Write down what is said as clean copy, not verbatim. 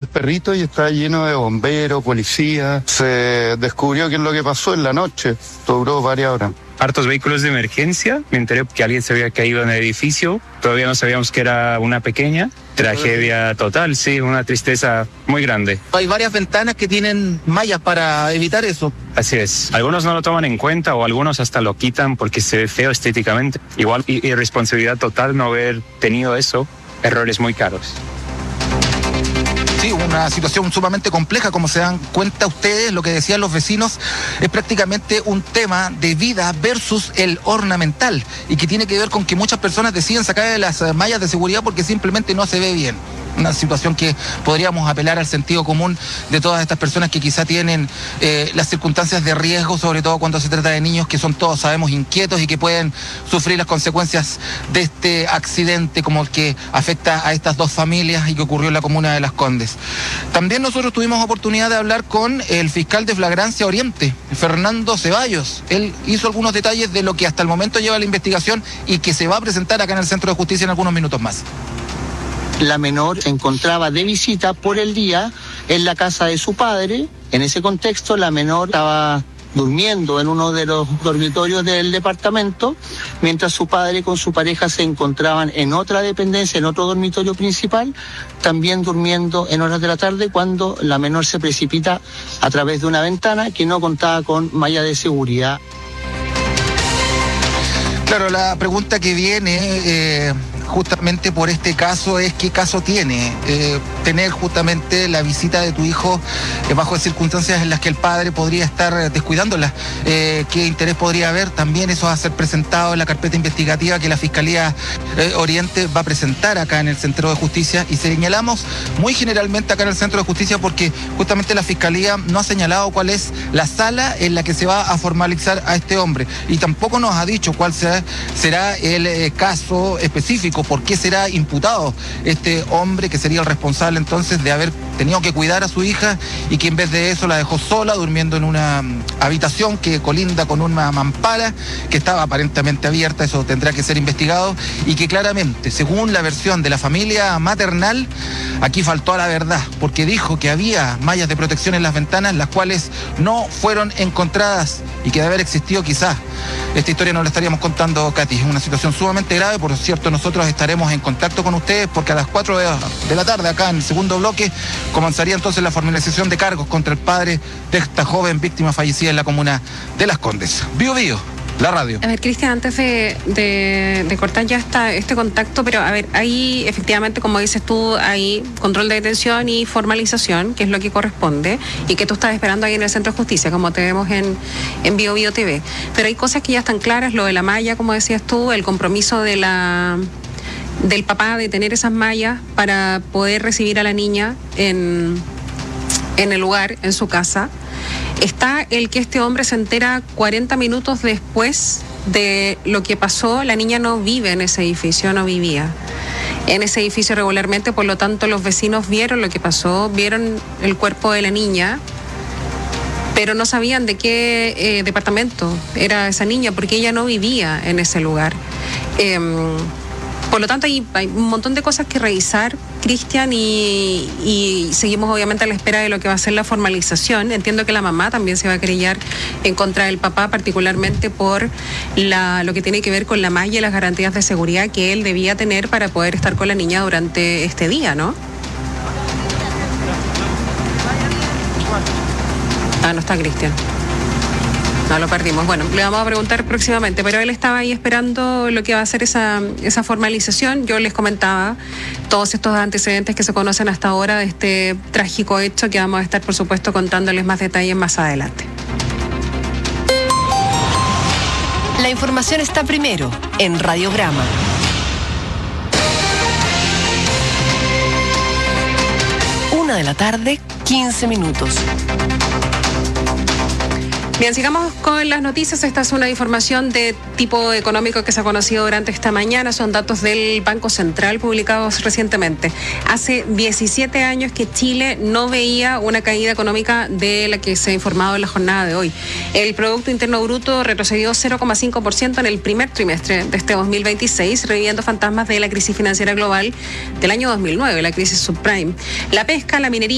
perrito y estaba lleno de bomberos, policías. Se descubrió qué es lo que pasó en la noche. Esto duró varias horas. Hartos vehículos de emergencia. Me enteré que alguien se había caído en el edificio. Todavía no sabíamos que era una pequeña. Tragedia total, sí, una tristeza muy grande. Hay varias ventanas que tienen mallas para evitar eso. Así es. Algunos no lo toman en cuenta o algunos hasta lo quitan porque se ve feo estéticamente. Igual, irresponsabilidad total no haber tenido eso. Errores muy caros. Sí, una situación sumamente compleja, como se dan cuenta ustedes, lo que decían los vecinos es prácticamente un tema de vida versus el ornamental y que tiene que ver con que muchas personas deciden sacar las mallas de seguridad porque simplemente no se ve bien. Una situación que podríamos apelar al sentido común de todas estas personas que quizá tienen las circunstancias de riesgo, sobre todo cuando se trata de niños que son todos, sabemos, inquietos y que pueden sufrir las consecuencias de este accidente como el que afecta a estas dos familias y que ocurrió en la comuna de Las Condes. También nosotros tuvimos oportunidad de hablar con el fiscal de Flagrancia Oriente, Fernando Ceballos. Él hizo algunos detalles de lo que hasta el momento lleva la investigación y que se va a presentar acá en el Centro de Justicia en algunos minutos más. La menor se encontraba de visita por el día en la casa de su padre. En ese contexto, la menor estaba durmiendo en uno de los dormitorios del departamento, mientras su padre con su pareja se encontraban en otra dependencia, en otro dormitorio principal, también durmiendo en horas de la tarde, cuando la menor se precipita a través de una ventana que no contaba con malla de seguridad. Claro, la pregunta que viene justamente por este caso es qué caso tiene tener justamente la visita de tu hijo bajo circunstancias en las que el padre podría estar descuidándola. ¿Qué interés podría haber? También eso va a ser presentado en la carpeta investigativa que la Fiscalía Oriente va a presentar acá en el Centro de Justicia, y señalamos muy generalmente acá en el Centro de Justicia porque justamente la Fiscalía no ha señalado cuál es la sala en la que se va a formalizar a este hombre y tampoco nos ha dicho cuál será el caso específico. ¿Por qué será imputado este hombre que sería el responsable entonces de haber tenido que cuidar a su hija y que en vez de eso la dejó sola durmiendo en una habitación que colinda con una mampara que estaba aparentemente abierta? Eso tendrá que ser investigado y que claramente, según la versión de la familia maternal, aquí faltó a la verdad porque dijo que había mallas de protección en las ventanas, las cuales no fueron encontradas y que de haber existido quizás esta historia no la estaríamos contando, Katy. Es una situación sumamente grave. Por cierto, nosotros estaremos en contacto con ustedes porque a las 4 de la tarde, acá en el segundo bloque, comenzaría entonces la formalización de cargos contra el padre de esta joven víctima fallecida en la comuna de Las Condes. Bio Bio, la radio. A ver, Cristian, antes de cortar ya este contacto, pero a ver, ahí efectivamente, como dices tú, hay control de detención y formalización, que es lo que corresponde, y que tú estás esperando ahí en el Centro de Justicia, como te vemos en Bio Bio TV. Pero hay cosas que ya están claras, lo de la malla, como decías tú, el compromiso del papá de tener esas mallas para poder recibir a la niña en el lugar, en su casa. Está el que este hombre se entera 40 minutos después de lo que pasó. La niña no vive en ese edificio, no vivía en ese edificio regularmente, por lo tanto los vecinos vieron lo que pasó, vieron el cuerpo de la niña, pero no sabían de qué departamento era esa niña porque ella no vivía en ese lugar. Por lo tanto, hay un montón de cosas que revisar, Cristian, y seguimos obviamente a la espera de lo que va a ser la formalización. Entiendo que la mamá también se va a querellar en contra del papá, particularmente por lo que tiene que ver con la malla y las garantías de seguridad que él debía tener para poder estar con la niña durante este día, ¿no? No está Cristian. No, lo perdimos. Bueno, le vamos a preguntar próximamente, pero él estaba ahí esperando lo que va a ser esa formalización. Yo les comentaba todos estos antecedentes que se conocen hasta ahora de este trágico hecho, que vamos a estar, por supuesto, contándoles más detalles más adelante. La información está primero en Radiograma. Una de la tarde, 15 minutos. Bien, sigamos con las noticias. Esta es una información de tipo económico que se ha conocido durante esta mañana. Son datos del Banco Central publicados recientemente. Hace 17 años que Chile no veía una caída económica de la que se ha informado en la jornada de hoy. El Producto Interno Bruto retrocedió 0,5% en el primer trimestre de este 2026, reviviendo fantasmas de la crisis financiera global del año 2009, la crisis subprime. La pesca, la minería